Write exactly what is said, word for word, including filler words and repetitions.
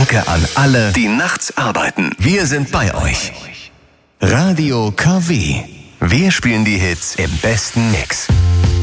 Danke an alle, die nachts arbeiten. Wir sind bei euch. Radio K W. Wir spielen die Hits im besten Mix.